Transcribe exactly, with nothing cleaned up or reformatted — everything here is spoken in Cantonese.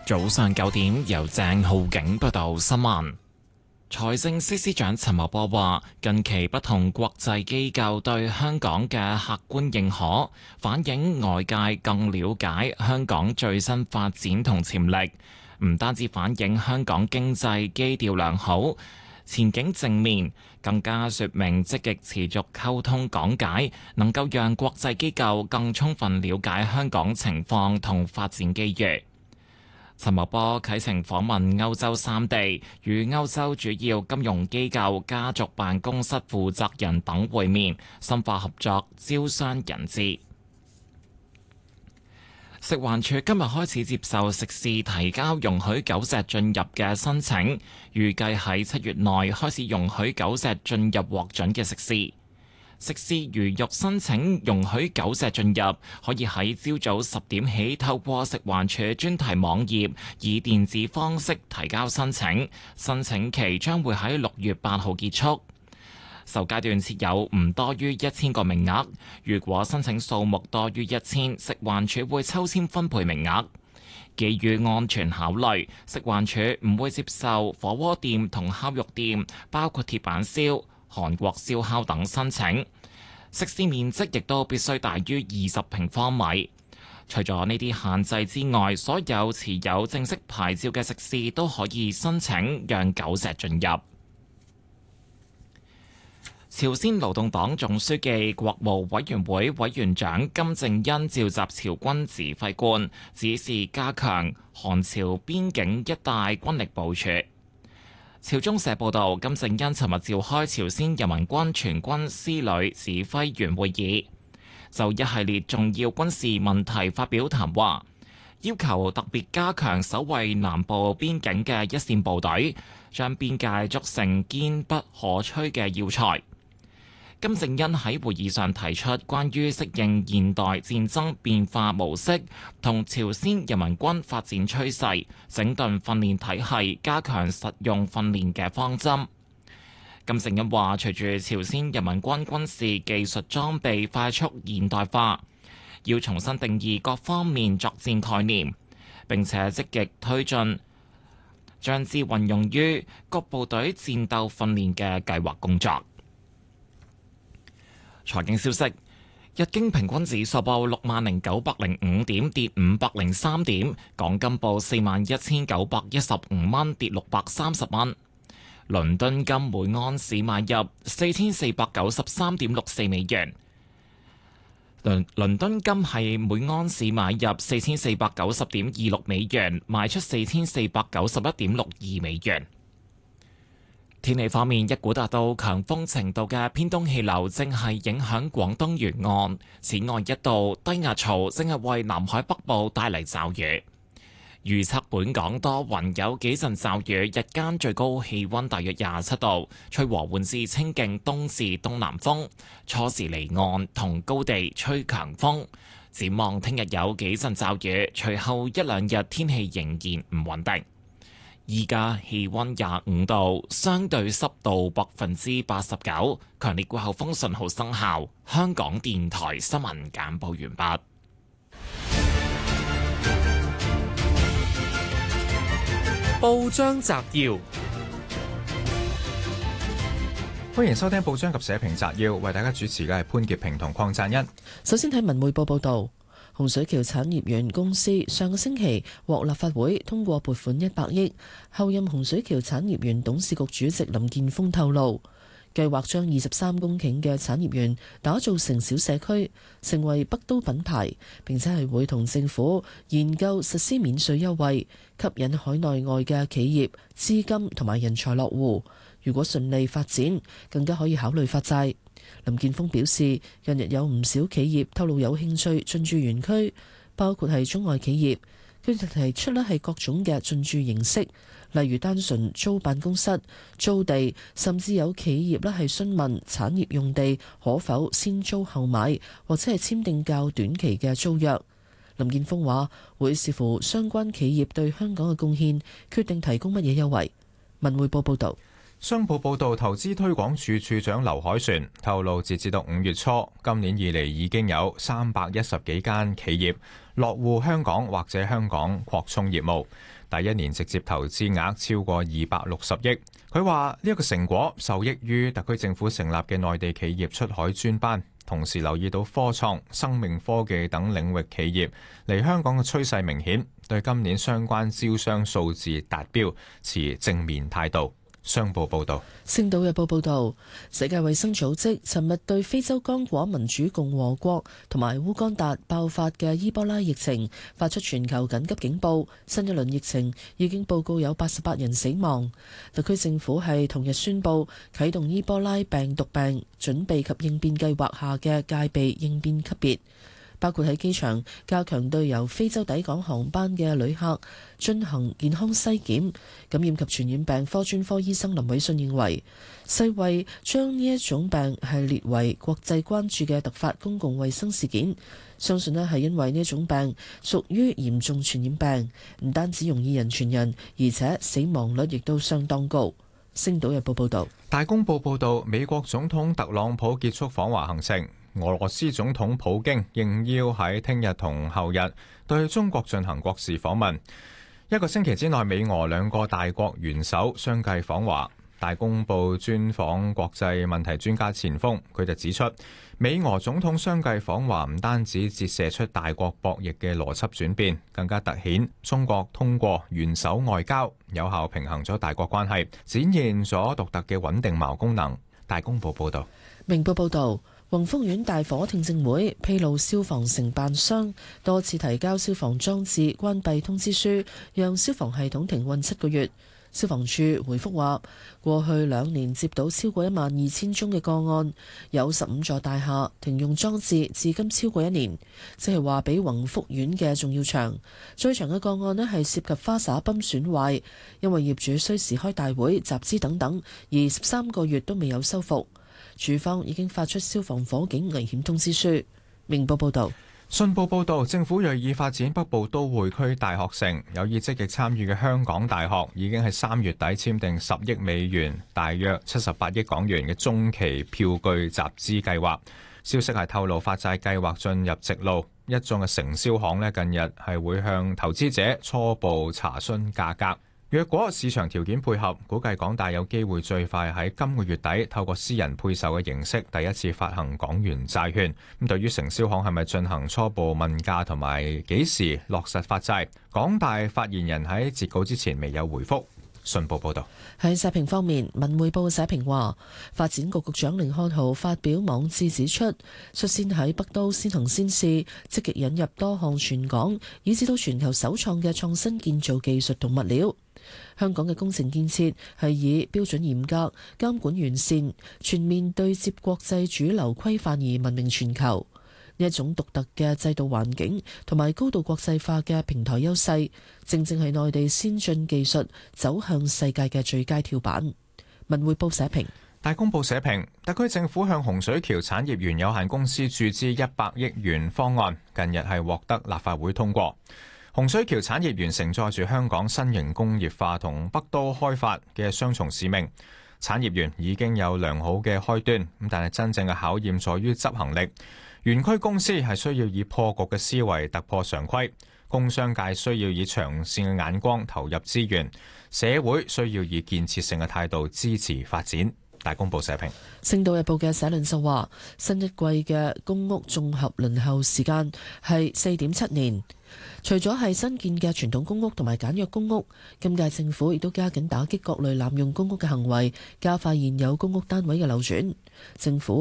早上九點，由鄭浩景報道新聞。財政司司長陳茂波話：近期不同國際機構對香港嘅客觀認可，反映外界更了解香港最新發展同潛力，唔單止反映香港經濟基調良好、前景正面，更加說明積極持續溝通講解，能夠讓國際機構更充分了解香港情況同發展機遇。陳茂波啟程訪問歐洲三地，與歐洲主要金融機構家族辦公室負責人等會面，深化合作，招商引資。食環署今日開始接受食肆提交容許狗隻進入嘅申請，預計喺七月內開始容許狗隻進入獲准嘅食肆。食肆如欲申請容許狗隻進入，可以喺朝早十點起透過食環署專題網頁以電子方式提交申請，申請期將會喺六月八號結束。首階段設有唔多於一千個名額，如果申請數目多於一千，食環署會抽籤分配名額。基於安全考慮，食環署唔會接受火鍋店同烤肉店，包括鐵板燒、韓國燒烤等申請，食肆面積亦都必須大於二十平方米。除咗呢啲限制之外，所有持有正式牌照嘅食肆都可以申請讓狗隻進入。朝鮮勞動黨總書記、國務委員會委員長金正恩召集朝軍指揮官，指示加強韓朝邊境一帶軍力部署。朝中社報道，金正恩尋日召開朝鮮人民軍全軍司旅指揮員會議，就一系列重要軍事問題發表談話，要求特別加強守衛南部邊境嘅一線部隊，將邊界築成堅不可摧嘅要塞。金正恩喺會議上提出關於適應現代戰爭變化模式同朝鮮人民軍發展趨勢，整頓訓練體系，加強實用訓練嘅方針。金正恩話：隨住朝鮮人民軍軍事技術裝備快速現代化，要重新定義各方面作戰概念，並且積極推進將之運用於各部隊戰鬥訓練嘅計劃工作。財經消息：日經平均指數報六萬零九百零五點，跌五百零三點；港金報四萬一千九百一十五蚊，跌六百三十蚊。倫敦金每盎司買入四千四百九十三點六四美元。倫倫敦金係每盎司買入四千四百九十點二六美元，賣出四千四百九十一點六二美元。天氣方面，一股達到強風程度嘅偏東氣流正係影響廣東沿岸，此外一道低壓槽正係為南海北部帶嚟驟雨。預測本港多雲，有幾陣驟雨，日間最高氣溫大約廿七度，吹和緩至清勁東至東南風，初時離岸同高地吹強風。展望聽日有幾陣驟雨，隨後一兩日天氣仍然唔穩定。依家氣溫廿五度，相對濕度百分之八十九，強烈季候風信號生效。香港電台新聞簡報完畢。 報章摘要，歡迎收聽報章及社評摘要，為大家主持嘅係潘潔平同鄺贊恩。 首先睇文匯報報道。洪水橋產業園公司上個星期獲立法會通過撥款一百億，候任洪水橋產業園董事局主席林健鋒透露，計劃將二十三公頃嘅產業園打造成小社區，成為北都品牌，並且係會同政府研究實施免稅優惠，吸引海內外嘅企業資金同埋人才落戶。如果順利發展，更加可以考慮發債。林健鋒表示，近日有唔少企業透露有興趣進駐園區，包括係中外企業。佢哋提出呢係各種嘅進駐形式，例如單純租辦公室、租地，甚至有企業呢係詢問產業用地可否先租後買，或者係簽訂較短期嘅租約。林健鋒話會視乎相關企業對香港嘅貢獻，決定提供乜嘢優惠。文匯報報道。 商報報導，投資推廣署署長劉凱旋透露，截至到五月初，今年以嚟已經有三百一十幾間企業落戶香港或者香港擴充業務，第一年直接投資額超過二百六十億。佢話呢一個成果受益於特區政府成立嘅內地企業出海專班，同時留意到科創、生命科技等領域企業嚟香港嘅趨勢明顯，對今年相關招商數字達標持正面態度。商報報導，《 星島日報》報導，世界衛生組織尋日對非洲剛果民主共和國同埋烏干達爆發嘅伊波拉疫情發出全球緊急警報。新一輪疫情已經報告有八十八人死亡。特區政府係同日宣布啟動伊波拉病毒病準備及應變計劃下嘅戒備應變級別，包括喺機場加強對由非洲抵港航班嘅旅客進行健康篩檢。感染及傳染病科專科醫生林偉信認為，世衛將呢一種病係列為國際關注嘅突發公共衛生事件，相信呢係因為呢一種病屬於嚴重傳染病，唔單止容易人傳人，而且死亡率亦都相當高。星島日報報道。 大公報報導，美國總統特朗普結束訪華行程。俄羅斯總統普京應邀喺聽日同後日對中國進行國事訪問，一個星期之內，美俄兩個大國元首相繼訪華。大公報專訪國際問題專家錢鋒，佢就指出，美俄總統相繼訪華唔單止折射出大國博弈嘅邏輯轉變，更加突顯中國通過元首外交有效平衡咗大國關係，展現咗獨特嘅穩定矛功能。大公報報道。 明報報道，宏福苑大火聽證會披露消防承辦商多次提交消防裝置關閉通知書，讓消防系統停運七個月。消防處回覆話，過去兩年接到超過一萬二千宗嘅個案，有十五座大廈停用裝置至今超過一年，即係話比宏福苑嘅仲要長。最長嘅個案呢係涉及花灑泵損壞，因為業主需時開大會、集資等等，而十三個月都未有修復。署方已經發出消防火警危險通知書。明報報道。 信報報導，政府銳意發展北部都會區大學城，有意積極參與嘅香港大學已經喺三月底簽訂十億美元，大約七十八億港元嘅中期票據集資計劃。消息係透露發債計劃進入直路，一眾嘅承銷行咧近日係會向投資者初步查詢價格。若果市場條件配合，估計港大有機會最快喺今個月底透過私人配售嘅形式第一次發行港元債券。咁對於承銷行係咪進行初步問價同埋幾時落實發債，港大發言人喺截稿之前未有回覆。信報報導。 喺社評方面，文匯報社評話，發展局局長甯漢豪發表網誌指出，率先喺北都先行先試，積極引入多項全港以至到全球首創嘅創新建造技術同物料。香港嘅工程建設係以標準嚴格、監管完善、全面對接國際主流規範而聞名全球。呢一種獨特嘅制度環境同埋高度國際化嘅平台優勢，正正係內地先進技術走向世界嘅最佳跳板。文匯報社評。 大公報社評，特區政府向洪水橋產業園有限公司注資一百億元方案，近日係獲得立法會通過。洪水橋產業園承載住香港新型工業化同北都開發嘅雙重使命。產業園已經有良好嘅開端，咁但係真正嘅考驗在於執行力。園區公司係需要以破局嘅思維突破常規，工商界需要以長線嘅眼光投入資源，社會需要以建設性嘅態度支持發展。大公報社評。 星島日報嘅社論就話，新一季嘅公屋綜合輪候時間係四點七年。除咗係新建嘅傳統公屋同埋簡約公屋，今屆政府亦都加緊打擊各類濫用公屋嘅行為，加快現有公屋單位嘅流轉。政府